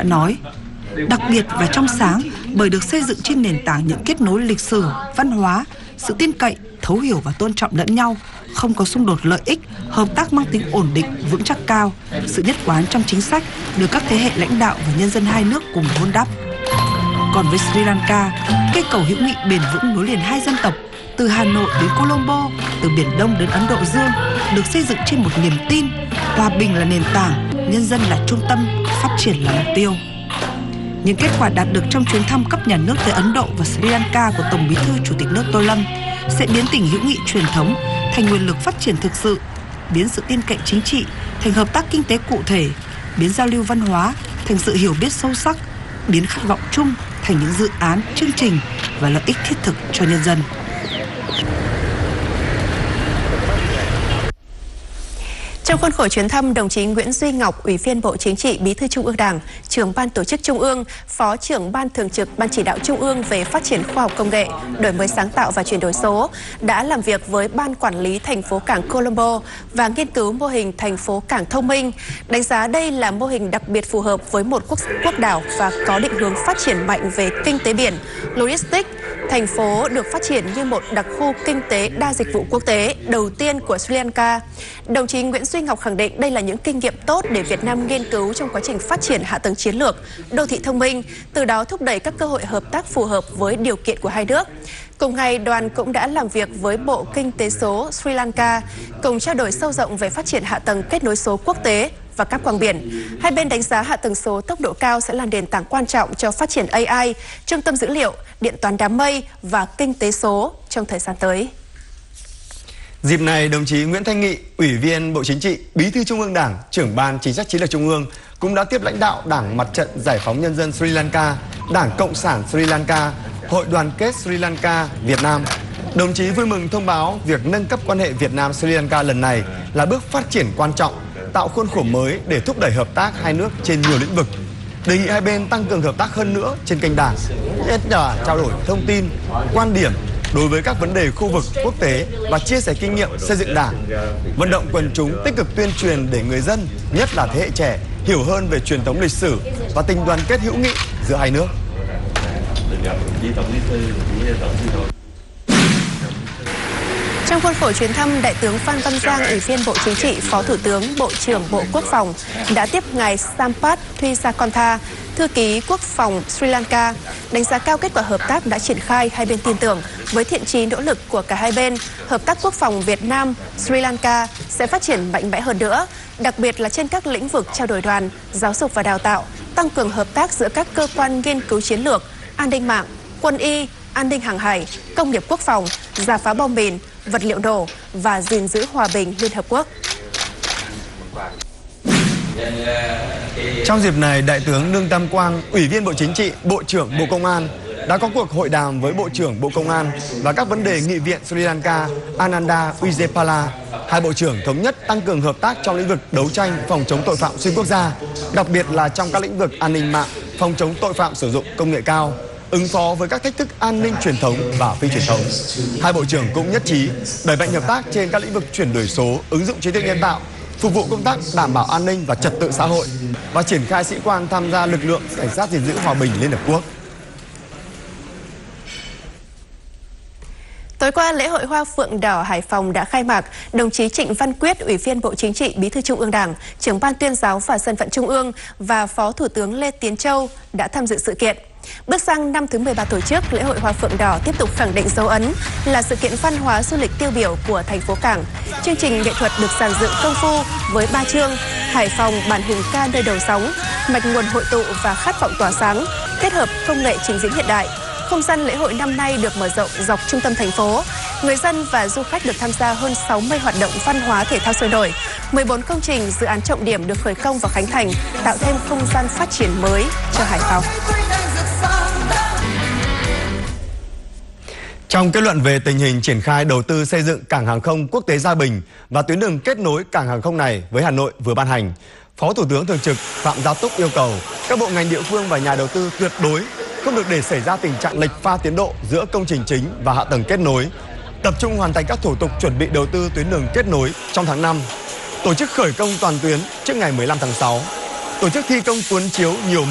nói. Đặc biệt và trong sáng bởi được xây dựng trên nền tảng những kết nối lịch sử, văn hóa, sự tin cậy, thấu hiểu và tôn trọng lẫn nhau, không có xung đột lợi ích, hợp tác mang tính ổn định, vững chắc cao, sự nhất quán trong chính sách được các thế hệ lãnh đạo và nhân dân hai nước cùng vun đắp. Còn với Sri Lanka, cây cầu hữu nghị bền vững nối liền hai dân tộc, từ Hà Nội đến Colombo, từ Biển Đông đến Ấn Độ Dương, được xây dựng trên một niềm tin, hòa bình là nền tảng, nhân dân là trung tâm, phát triển là mục tiêu. Những kết quả đạt được trong chuyến thăm cấp nhà nước tới Ấn Độ và Sri Lanka của Tổng Bí thư Chủ tịch nước Tô Lâm sẽ biến tình hữu nghị truyền thống thành nguồn lực phát triển thực sự, biến sự tin cậy chính trị thành hợp tác kinh tế cụ thể, biến giao lưu văn hóa thành sự hiểu biết sâu sắc, biến khát vọng chung thành những dự án, chương trình và lợi ích thiết thực cho nhân dân. Trong khuôn khổ chuyến thăm, đồng chí Nguyễn Duy Ngọc, Ủy viên Bộ Chính trị, Bí thư Trung ương Đảng, Trưởng ban Tổ chức Trung ương, Phó trưởng Ban Thường trực Ban Chỉ đạo Trung ương về phát triển khoa học công nghệ, đổi mới sáng tạo và chuyển đổi số đã làm việc với Ban Quản lý thành phố cảng Colombo và nghiên cứu mô hình thành phố cảng thông minh. Đánh giá đây là mô hình đặc biệt phù hợp với một quốc đảo và có định hướng phát triển mạnh về kinh tế biển, logistics. Thành phố được phát triển như một đặc khu kinh tế đa dịch vụ quốc tế đầu tiên của Sri Lanka. Đồng chí Nguyễn Duy Ngọc khẳng định đây là những kinh nghiệm tốt để Việt Nam nghiên cứu trong quá trình phát triển hạ tầng chiến lược, đô thị thông minh, từ đó thúc đẩy các cơ hội hợp tác phù hợp với điều kiện của hai nước. Cùng ngày, đoàn cũng đã làm việc với Bộ Kinh tế số Sri Lanka, cùng trao đổi sâu rộng về phát triển hạ tầng kết nối số quốc tế và cáp quang biển. Hai bên đánh giá hạ tầng số tốc độ cao sẽ là nền tảng quan trọng cho phát triển AI, trung tâm dữ liệu, điện toán đám mây và kinh tế số trong thời gian tới. Dịp này, đồng chí Nguyễn Thanh Nghị, Ủy viên Bộ Chính trị, Bí thư Trung ương Đảng, Trưởng ban Chính sách Chiến lược Trung ương cũng đã tiếp lãnh đạo Đảng Mặt trận Giải phóng Nhân dân Sri Lanka, Đảng Cộng sản Sri Lanka, Hội đoàn kết Sri Lanka Việt Nam. Đồng chí vui mừng thông báo việc nâng cấp quan hệ Việt Nam-Sri Lanka lần này là bước phát triển quan trọng, tạo khuôn khổ mới để thúc đẩy hợp tác hai nước trên nhiều lĩnh vực. Đề nghị hai bên tăng cường hợp tác hơn nữa trên kênh đảng, nhất là trao đổi thông tin, quan điểm đối với các vấn đề khu vực, quốc tế và chia sẻ kinh nghiệm xây dựng đảng. Vận động quần chúng tích cực tuyên truyền để người dân, nhất là thế hệ trẻ, hiểu hơn về truyền thống lịch sử và tình đoàn kết hữu nghị giữa hai nước. Trong khuôn khổ chuyến thăm, Đại tướng Phan Văn Giang, Ủy viên Bộ Chính trị, Phó Thủ tướng, Bộ trưởng Bộ Quốc phòng đã tiếp ngài Sampath Thuysakhontha, Thư ký Quốc phòng Sri Lanka. Đánh giá cao kết quả hợp tác đã triển khai, hai bên tin tưởng với thiện chí nỗ lực của cả hai bên, hợp tác quốc phòng Việt Nam Sri Lanka sẽ phát triển mạnh mẽ hơn nữa, đặc biệt là trên các lĩnh vực trao đổi đoàn, giáo dục và đào tạo, tăng cường hợp tác giữa các cơ quan nghiên cứu chiến lược, an ninh mạng, quân y, an ninh hàng hải, công nghiệp quốc phòng, rà phá bom mìn, vật liệu nổ và gìn giữ hòa bình Liên Hợp Quốc. Trong dịp này, Đại tướng Lương Tam Quang, Ủy viên Bộ Chính trị, Bộ trưởng Bộ Công an đã có cuộc hội đàm với Bộ trưởng Bộ Công an và các vấn đề nghị viện Sri Lanka Ananda Wijayapala. Hai bộ trưởng thống nhất tăng cường hợp tác trong lĩnh vực đấu tranh phòng chống tội phạm xuyên quốc gia, đặc biệt là trong các lĩnh vực an ninh mạng, phòng chống tội phạm sử dụng công nghệ cao, ứng phó với các thách thức an ninh truyền thống và phi truyền thống. Hai bộ trưởng cũng nhất trí đẩy mạnh hợp tác trên các lĩnh vực chuyển đổi số, ứng dụng trí tuệ nhân tạo, phục vụ công tác đảm bảo an ninh và trật tự xã hội và triển khai sĩ quan tham gia lực lượng cảnh sát gìn giữ hòa bình Liên Hợp Quốc. Tối qua, lễ hội Hoa Phượng Đỏ Hải Phòng đã khai mạc. Đồng chí Trịnh Văn Quyết, Ủy viên Bộ Chính trị, Bí thư Trung ương Đảng, Trưởng ban Tuyên giáo và Dân vận Trung ương và Phó Thủ tướng Lê Tiến Châu đã tham dự sự kiện. Bước sang năm thứ 13 tổ chức, lễ hội Hoa Phượng Đỏ tiếp tục khẳng định dấu ấn là sự kiện văn hóa du lịch tiêu biểu của thành phố cảng. Chương trình nghệ thuật được dàn dựng công phu với 3 chương: Hải Phòng bản hùng ca nơi đầu sóng, mạch nguồn hội tụ và khát vọng tỏa sáng, kết hợp công nghệ trình diễn hiện đại. Không gian lễ hội năm nay được mở rộng dọc trung tâm thành phố. Người dân và du khách được tham gia hơn 60 hoạt động văn hóa thể thao sôi nổi. 14 công trình dự án trọng điểm được khởi công và khánh thành, tạo thêm không gian phát triển mới cho Hải Phòng. Trong kết luận về tình hình triển khai đầu tư xây dựng cảng hàng không quốc tế Gia Bình và tuyến đường kết nối cảng hàng không này với Hà Nội vừa ban hành, Phó Thủ tướng Thường trực Phạm Gia Túc yêu cầu các bộ ngành địa phương và nhà đầu tư tuyệt đối không được để xảy ra tình trạng lệch pha tiến độ giữa công trình chính và hạ tầng kết nối, tập trung hoàn thành các thủ tục chuẩn bị đầu tư tuyến đường kết nối trong tháng 5, tổ chức khởi công toàn tuyến trước ngày 15 tháng 6, tổ chức thi công cuốn chiếu nhiều